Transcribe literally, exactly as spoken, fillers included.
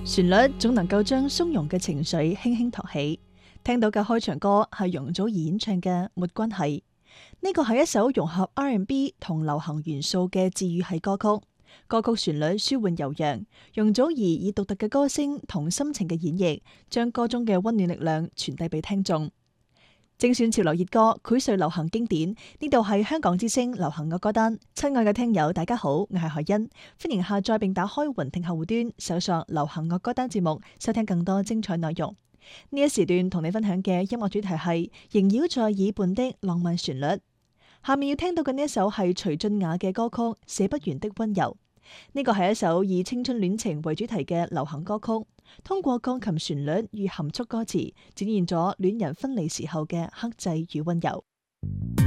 旋律總能夠將鬆容嘅情緒輕輕托起。聽到嘅開場歌係容祖兒演唱嘅《沒關係》，呢個係一首融合 R and B 同流行元素嘅治癒系歌曲。歌曲旋律舒緩悠揚，容祖兒以獨特嘅歌聲同深情嘅演繹，將歌中嘅溫暖力量傳遞俾聽眾。精選潮流熱歌，薈萃流行經典。呢度係香港之聲流行樂歌單。親愛嘅聽友，大家好，我係海欣，歡迎下載並打開雲聽客戶端，搜索流行樂歌單節目，收聽更多精彩內容。呢一時段同你分享嘅音樂主題係縈繞在耳畔的浪漫旋律。下面要聽到嘅呢一首係徐俊雅嘅歌曲《寫不完的溫柔》。呢個係一首以青春戀情為主題嘅流行歌曲，通過鋼琴旋律與含蓄歌詞，展現咗戀人分離時候嘅克制與溫柔。